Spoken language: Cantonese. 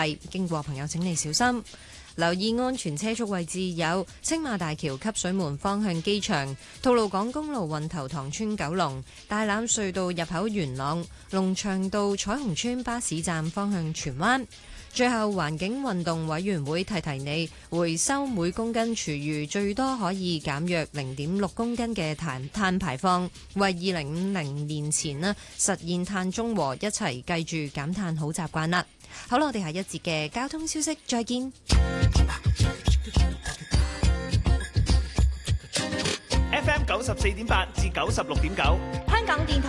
閉，經過朋友請你小心。留意安全車速位置有青馬大橋汲水門方向機場、吐露港公路運頭塘村九龍、大欖隧道入口元朗、龍翔道彩虹村巴士站方向荃灣。最後，環境運動委員會提提你，回收每公斤廚餘最多可以減約0.6公斤嘅碳排放，為2050年前實現碳中和，一齊繼續減碳好習慣啦。好啦，我哋下一節嘅交通消息再見。 FM 94.8至96.9， 香港電台。